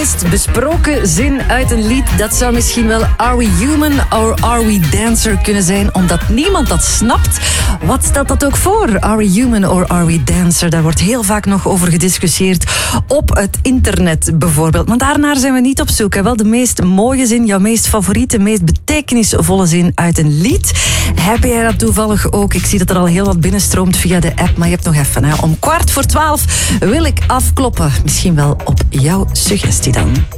meest besproken zin uit een lied, dat zou misschien wel Are We Human or Are We Dancer kunnen zijn, omdat niemand dat snapt. Wat stelt dat ook voor? Are we human or are we dancer? Daar wordt heel vaak nog over gediscussieerd op het internet bijvoorbeeld. Maar daarnaar zijn we niet op zoek. Wel de meest mooie zin, jouw meest favoriete, meest betekenisvolle zin uit een lied. Heb jij dat toevallig ook? Ik zie dat er al heel wat binnenstroomt via de app, maar je hebt nog even. Om 11:15 wil ik afkloppen. Misschien wel op jouw suggestie dan.